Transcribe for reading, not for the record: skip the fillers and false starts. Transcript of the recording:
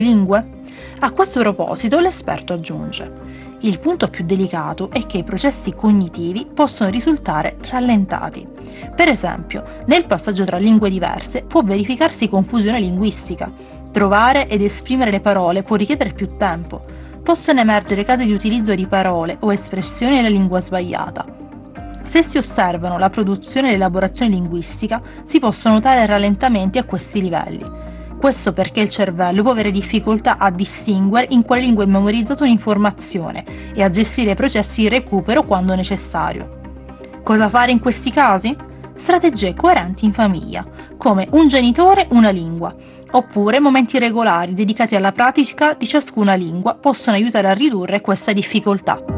lingue? A questo proposito l'esperto aggiunge: il punto più delicato è che i processi cognitivi possono risultare rallentati. Per esempio, nel passaggio tra lingue diverse può verificarsi confusione linguistica. Trovare ed esprimere le parole può richiedere più tempo. Possono emergere casi di utilizzo di parole o espressioni nella lingua sbagliata. Se si osservano la produzione e l'elaborazione linguistica, si possono notare rallentamenti a questi livelli. Questo perché il cervello può avere difficoltà a distinguere in quale lingua è memorizzata un'informazione e a gestire i processi di recupero quando necessario. Cosa fare in questi casi? Strategie coerenti in famiglia, come un genitore, una lingua, oppure momenti regolari dedicati alla pratica di ciascuna lingua possono aiutare a ridurre questa difficoltà.